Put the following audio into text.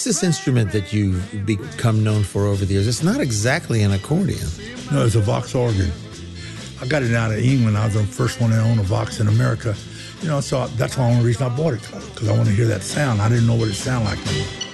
this instrument that you've become known for over the years? It's not exactly an accordion. No, it's a Vox organ. I got it out of England. I was the first one to own a Vox in America. So that's the only reason I bought it, because I want to hear that sound. I didn't know what it sounded like.